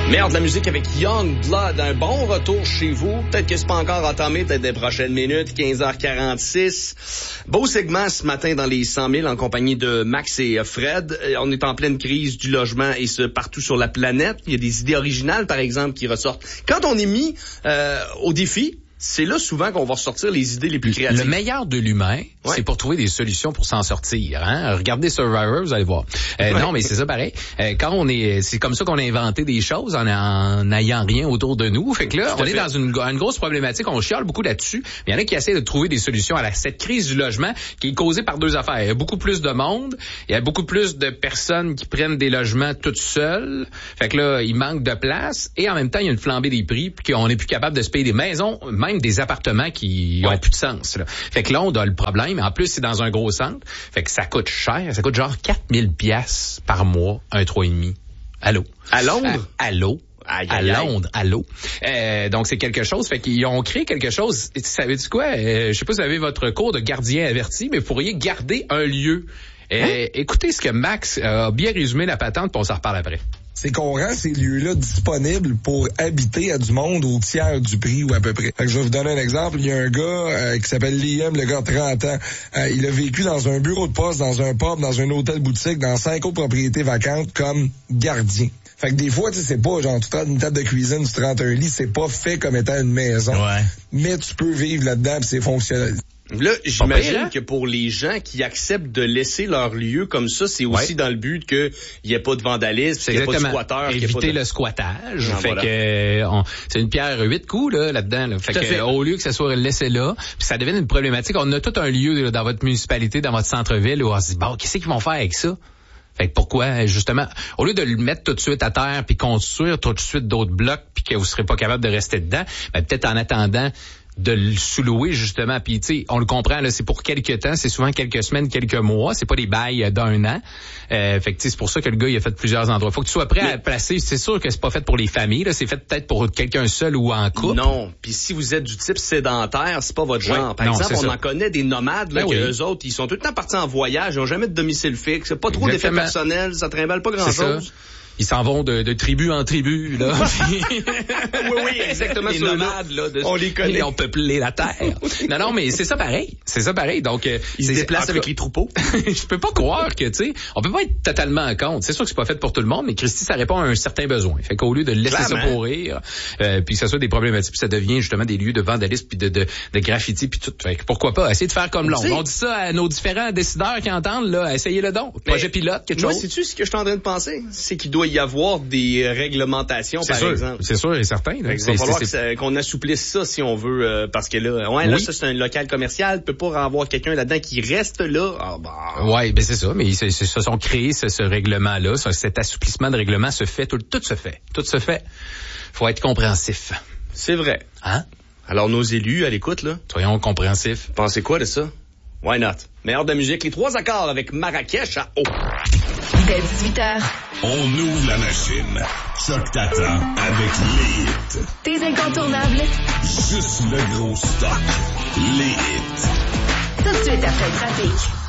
Merde, la musique avec Young Blood, un bon retour chez vous. Peut-être que c'est pas encore entamé, peut-être des prochaines minutes, 15h46. Beau segment ce matin dans les 100 000 en compagnie de Max et Fred. On est en pleine crise du logement et ce partout sur la planète. Il y a des idées originales, par exemple, qui ressortent. Quand on est mis au défi, c'est là souvent qu'on va ressortir les idées les plus créatives. Le meilleur de l'humain, c'est pour trouver des solutions pour s'en sortir. Hein? Regardez Survivor, vous allez voir. Non, mais c'est ça pareil. Quand on est, c'est comme ça qu'on a inventé des choses en n'ayant rien autour de nous. Fait que là, on est dans une grosse problématique. On chiale beaucoup là-dessus. Il y en a qui essaient de trouver des solutions à cette crise du logement qui est causée par deux affaires. Il y a beaucoup plus de monde. Il y a beaucoup plus de personnes qui prennent des logements toutes seules. Fait que là, il manque de place. Et en même temps, il y a une flambée des prix puis qu'on n'est plus capable de se payer des maisons, même des appartements qui ont plus de sens. Là. Fait que là, on a le problème. En plus, c'est dans un gros centre. Fait que ça coûte cher. Ça coûte genre 4000 pièces par mois, un 3,5. Allô? À Londres? Allô? Aïe, à aïe, Londres, allô. Donc c'est quelque chose. Fait qu'ils ont créé quelque chose. Savez-vous quoi? Je sais pas si vous avez votre cours de gardien averti, mais vous pourriez garder un lieu. Écoutez ce que Max a bien résumé la patente, puis on s'en reparle après. C'est qu'on rend ces lieux-là disponibles pour habiter à du monde au tiers du prix ou à peu près. Fait que je vais vous donner un exemple. Il y a un gars qui s'appelle Liam, le gars de 30 ans. Il a vécu dans un bureau de poste, dans un pub, dans un hôtel-boutique, dans 5 autres propriétés vacantes comme gardien. Fait que des fois, tu sais, c'est pas genre tu te rends une table de cuisine, tu te rends un lit, c'est pas fait comme étant une maison. Ouais. Mais tu peux vivre là-dedans pis c'est fonctionnel. Là, j'imagine que pour les gens qui acceptent de laisser leur lieu comme ça, c'est aussi dans le but qu'il n'y ait pas de vandalisme, qu'il n'y ait pas de squatteurs. Éviter le squattage. Fait que c'est une pierre 8 coups là-dedans. Là. Fait que au lieu que ça soit laissé là, puis ça devient une problématique. On a tout un lieu là, dans votre municipalité, dans votre centre-ville, où on se dit, bon, qu'est-ce qu'ils vont faire avec ça? Fait que pourquoi, justement, au lieu de le mettre tout de suite à terre puis construire tout de suite d'autres blocs puis que vous serez pas capable de rester dedans, ben peut-être en attendant de le sous-louer, justement. Puis, tu sais, on le comprend, là, c'est pour quelques temps, c'est souvent quelques semaines, quelques mois, c'est pas des bails d'un an. Fait que, tu sais, c'est pour ça que le gars, il a fait plusieurs endroits. Faut que tu sois prêt à placer, c'est sûr que c'est pas fait pour les familles, là, c'est fait peut-être pour quelqu'un seul ou en couple. Non, puis si vous êtes du type sédentaire, c'est pas votre genre. Par exemple, on en connaît des nomades, là, eux autres, ils sont tout le temps partis en voyage, ils ont jamais de domicile fixe, pas trop d'effets personnels, ça trimballe pas grand-chose. Ils s'en vont de tribu en tribu, là. oui, exactement. Les nomades, là. On les connaît. Ils ont peuplé la terre. Non, mais c'est ça pareil. C'est ça pareil. Donc, ils se déplacent avec les troupeaux. Je peux pas croire que, tu sais, on peut pas être totalement en compte. C'est sûr que c'est pas fait pour tout le monde, mais Christy, ça répond à un certain besoin. Fait qu'au lieu de laisser ça pourrir, puis que ça soit des problématiques, puis ça devient justement des lieux de vandalisme puis de graffiti puis tout. Fait que pourquoi pas essayer de faire comme Londres. On dit ça à nos différents décideurs qui entendent, là, essayez-le donc. Projet pilote, quelque chose. Moi, sais-tu ce que je suis en train de penser? C'est qu'il doit y avoir des réglementations, par exemple. C'est sûr et certain. Il va falloir qu'on assouplisse ça si on veut, parce que là, là, ça, c'est un local commercial, peut pas avoir quelqu'un là-dedans qui reste là. Ouais, ben c'est ça, mais ils se sont créés ce règlement-là, cet assouplissement de règlement se fait, tout se fait. Tout se fait. Faut être compréhensif. C'est vrai. Hein? Alors, nos élus, à l'écoute, là. Soyons compréhensifs. Pensez quoi de ça? Why not? Meilleur de musique, les 3 accords avec Marrakech à eau. Dès 18h. On ouvre la machine. Choc t'attend avec les hits. Tes incontournables. Juste le gros stock. Les hits. Tout de suite après le trafic.